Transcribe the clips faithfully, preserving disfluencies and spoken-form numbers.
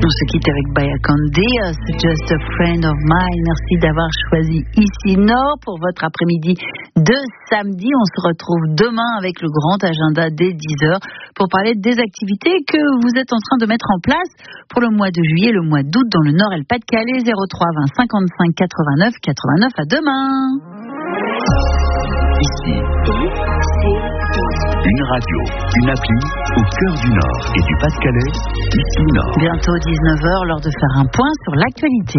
On se quitte avec Bayakan Diaz, Just a Friend of Mine. Merci d'avoir choisi Ici Nord pour votre après-midi de samedi. On se retrouve demain avec le grand agenda dès dix heures pour parler des activités que vous êtes en train de mettre en place pour le mois de juillet et le mois d'août dans le Nord et le Pas-de-Calais. zéro trois vingt cinquante-cinq quatre-vingt-neuf quatre-vingt-neuf. À demain. Ici, une radio, une appli au cœur du Nord et du Pas-de-Calais. Ici Nord. Bientôt dix-neuf heures, l'heure de faire un point sur l'actualité.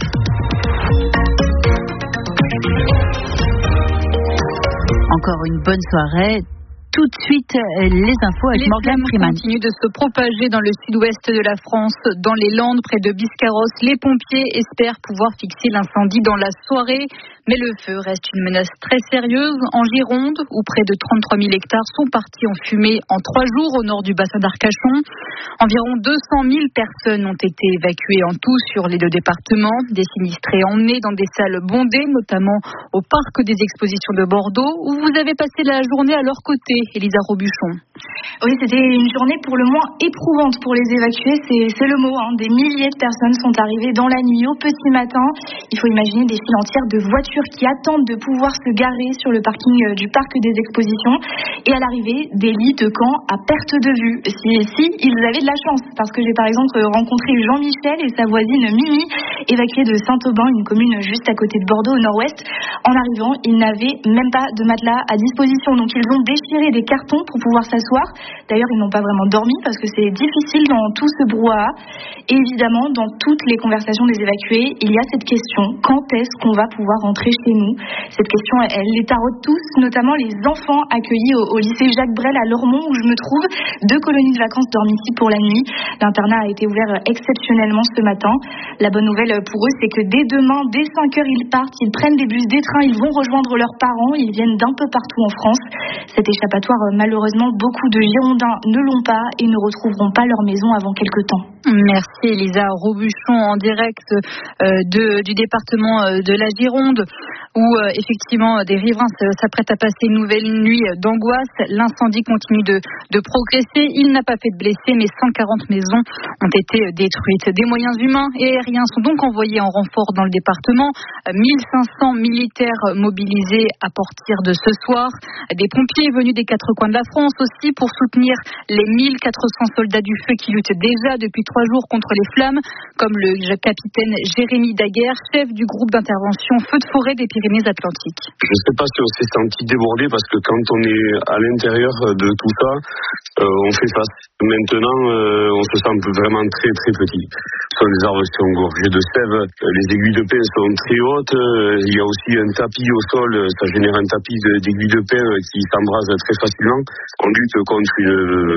Encore une bonne soirée. Tout de suite, les infos avec Morgane Freeman. Les flammes continuent de se propager dans le sud-ouest de la France, dans les Landes, près de Biscarrosse. Les pompiers espèrent pouvoir fixer l'incendie dans la soirée, mais le feu reste une menace très sérieuse. En Gironde, où près de trente-trois mille hectares sont partis en fumée en trois jours au nord du bassin d'Arcachon. Environ deux cent mille personnes ont été évacuées en tout sur les deux départements. Des sinistrés emmenés dans des salles bondées, notamment au parc des expositions de Bordeaux, où vous avez passé la journée à leur côté. Elisa Robuchon. Oui, c'était une journée pour le moins éprouvante pour les évacués, c'est, c'est le mot. Hein. Des milliers de personnes sont arrivées dans la nuit au petit matin. Il faut imaginer des files entières de voitures qui attendent de pouvoir se garer sur le parking du parc des expositions. Et à l'arrivée, des lits de camp à perte de vue. Si, si ils avaient de la chance, parce que j'ai par exemple rencontré Jean-Michel et sa voisine Mimi, évacués de Saint-Aubin, une commune juste à côté de Bordeaux au nord-ouest. En arrivant, ils n'avaient même pas de matelas à disposition, donc ils ont déchiré des cartons pour pouvoir s'asseoir. D'ailleurs, ils n'ont pas vraiment dormi parce que c'est difficile dans tout ce brouhaha. Et évidemment, dans toutes les conversations des évacués, il y a cette question: quand est-ce qu'on va pouvoir rentrer chez nous? Cette question, elle les taraude tous, notamment les enfants accueillis au, au lycée Jacques Brel à Lormont, où je me trouve. Deux colonies de vacances dorment ici pour la nuit. L'internat a été ouvert exceptionnellement ce matin. La bonne nouvelle pour eux, c'est que dès demain, dès cinq heures, ils partent, ils prennent des bus, des trains, ils vont rejoindre leurs parents. Ils viennent d'un peu partout en France. Cet échappatoire, malheureusement, beaucoup de Girondins ne l'ont pas et ne retrouveront pas leur maison avant quelques temps. Merci Elisa Robuchon en direct euh, de, du département euh, de la Gironde, où euh, effectivement des riverains s'apprêtent à passer une nouvelle nuit d'angoisse. L'incendie continue de, de progresser. Il n'a pas fait de blessés, mais cent quarante maisons ont été détruites. Des moyens humains et aériens sont donc envoyés en renfort dans le département. mille cinq cents militaires mobilisés à partir de ce soir. Des pompiers venus des quatre coins de la France aussi pour soutenir les mille quatre cents soldats du feu qui luttent déjà depuis trois jours contre les flammes, comme le capitaine Jérémy Daguerre, chef du groupe d'intervention Feux de forêt des Pyrénées-Atlantiques. Je ne sais pas si on s'est senti débordé parce que quand on est à l'intérieur de tout ça, euh, on fait face. Maintenant, euh, on se sent vraiment très très petit. Ce sont des arbres qui sont gorgés de sève, les aiguilles de pin sont très hautes, euh, il y a aussi un tapis au sol, ça génère un tapis de, d'aiguilles de pin qui s'embrase très facilement. On lutte contre une,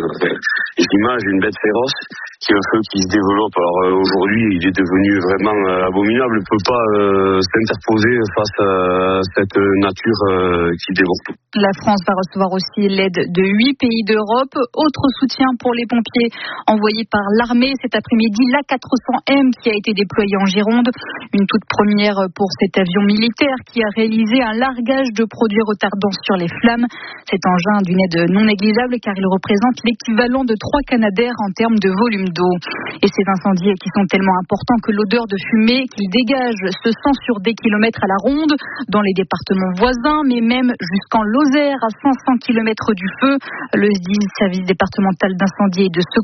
euh, une image, une bête féroce, qui est un feu qui se développe. Alors euh, aujourd'hui, il est devenu vraiment euh, abominable. Il ne peut pas euh, s'interposer face à cette nature euh, qui dévore tout. La France va recevoir aussi l'aide de huit pays d'Europe. Autre soutien pour les pompiers envoyés par l'armée cet après-midi, l'A quatre cents M qui a été déployé en Gironde. Une toute première pour cet avion militaire qui a réalisé un largage de produits retardants sur les flammes. Cet engin d'une aide non négligeable car il représente l'équivalent de trois Canadair en termes de volume d'eau. Et ces incendies qui sont tellement importants que l'odeur de fumée qu'ils dégagent se sent sur des kilomètres à la ronde dans les départements voisins, mais même jusqu'en Lozère, à cinq cents kilomètres du feu. Le S D I, service départemental d'incendie et de secours,